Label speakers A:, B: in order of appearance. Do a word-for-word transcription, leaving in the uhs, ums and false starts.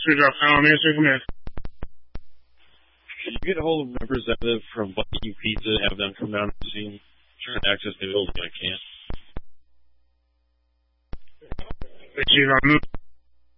A: Screwdrop Island, answer, come in.
B: Can you get a hold of a representative from Viking Pizza and have them come down and see me? Trying to access the building, I can't.
A: She's on move.